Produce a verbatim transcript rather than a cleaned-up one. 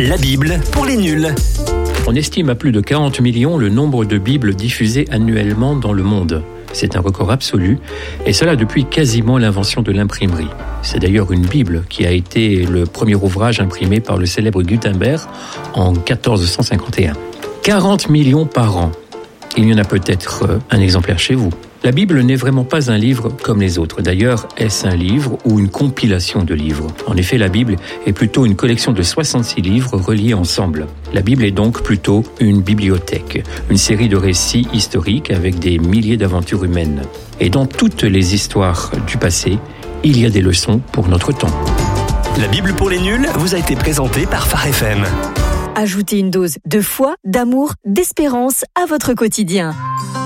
La Bible pour les nuls. On estime à plus de quarante millions le nombre de Bibles diffusées annuellement dans le monde. C'est un record absolu, et cela depuis quasiment l'invention de l'imprimerie. C'est d'ailleurs une Bible qui a été le premier ouvrage imprimé par le célèbre Gutenberg en quatorze cent cinquante et un. quarante millions par an. Il y en a peut-être un exemplaire chez vous. La Bible n'est vraiment pas un livre comme les autres. D'ailleurs, est-ce un livre ou une compilation de livres ? En effet, la Bible est plutôt une collection de soixante-six livres reliés ensemble. La Bible est donc plutôt une bibliothèque, une série de récits historiques avec des milliers d'aventures humaines. Et dans toutes les histoires du passé, il y a des leçons pour notre temps. La Bible pour les nuls vous a été présentée par Phare F M. Ajoutez une dose de foi, d'amour, d'espérance à votre quotidien.